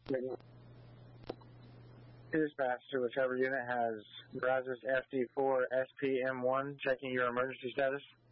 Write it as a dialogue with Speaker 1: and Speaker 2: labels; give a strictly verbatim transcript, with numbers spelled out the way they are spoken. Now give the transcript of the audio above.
Speaker 1: Dispatch to whichever unit has Brazos F D four S P M one, checking your emergency status.